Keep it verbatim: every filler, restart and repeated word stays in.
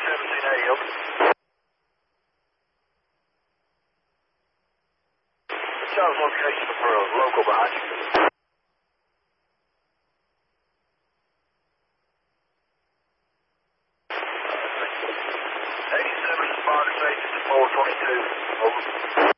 seventeen A, over. Charles location for a local behind you. eighty-seven, fire station four twenty-two, over.